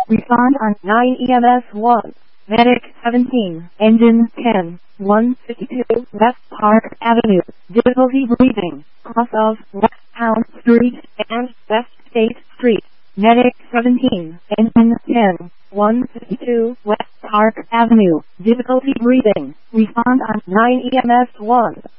Respond on 9 EMS 1. Medic 17. Engine 10. 152 West Park Avenue. Difficulty breathing. Cross of West Town Street and West State Street. Medic 17. Engine 10. 152 West Park Avenue. Difficulty breathing. Respond on 9 EMS 1.